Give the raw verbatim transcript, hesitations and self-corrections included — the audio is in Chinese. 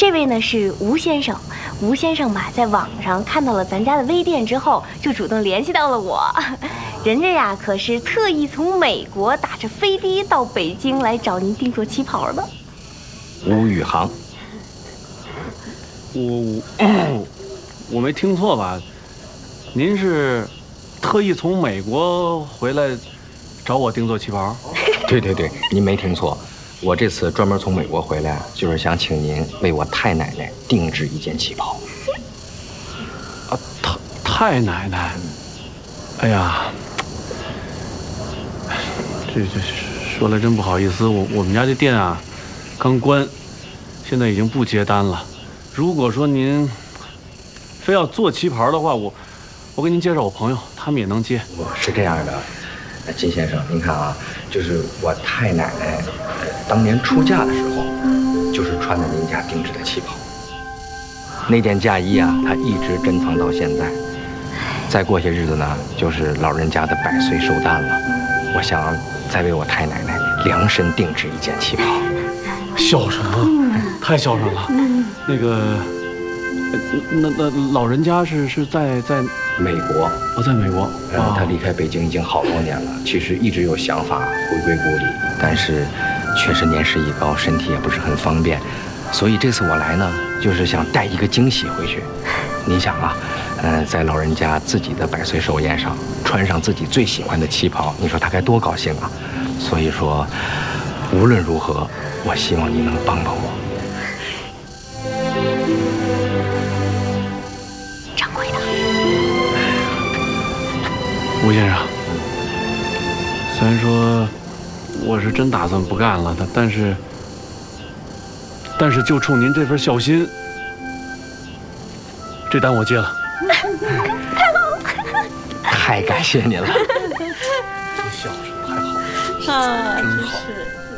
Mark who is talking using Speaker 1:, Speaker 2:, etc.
Speaker 1: 这位呢是吴先生，吴先生吧，在网上看到了咱家的微店之后，就主动联系到了我。人家呀，可是特意从美国打着飞的到北京来找您定做旗袍的。
Speaker 2: 吴宇航，
Speaker 3: 我我我没听错吧？您是特意从美国回来找我定做旗袍？
Speaker 2: 对对对，您没听错，我这次专门从美国回来，就是想请您为我太奶奶定制一件旗袍。
Speaker 3: 啊，太太奶奶，哎呀，这这说来真不好意思，我我们家这店啊刚关，现在已经不接单了。如果说您非要做旗袍的话，我我给您介绍我朋友，他们也能接。
Speaker 2: 是这样的，金先生，您看啊，就是我太奶奶当年出嫁的时候，就是穿的您家定制的旗袍。那件嫁衣啊，她一直珍藏到现在。再过些日子呢，就是老人家的百岁寿诞了，我想再为我太奶奶量身定制一件旗袍。
Speaker 3: 孝顺啊，太孝顺了。那个，那那老人家是是在在
Speaker 2: 美国，
Speaker 3: 哦，在美国。
Speaker 2: 然后他离开北京已经好多年了，其实一直有想法回归故里，但是确实年事已高，身体也不是很方便，所以这次我来呢，就是想带一个惊喜回去。您想啊，呃，在老人家自己的百岁寿宴上穿上自己最喜欢的旗袍，你说他该多高兴啊！所以说，无论如何，我希望你能帮帮我。
Speaker 1: 掌柜的，
Speaker 3: 吴先生，虽然说我是真打算不干了的，但是但是就冲您这份孝心，这单我接了。
Speaker 1: 太好了！
Speaker 2: 太感谢您了，
Speaker 3: 真孝顺，太好了，
Speaker 1: 啊，
Speaker 3: 真好。
Speaker 1: 是。